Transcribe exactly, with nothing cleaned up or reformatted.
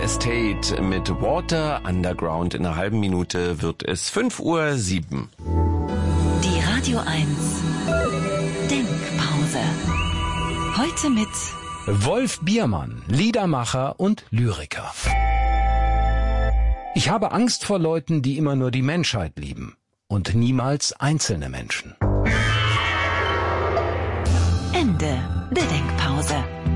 Estate mit Water Underground. In einer halben Minute wird es fünf Uhr sieben. Die Radio eins Denkpause. Heute mit Wolf Biermann, Liedermacher und Lyriker. Ich habe Angst vor Leuten, die immer nur die Menschheit lieben und niemals einzelne Menschen. Ende der Denkpause.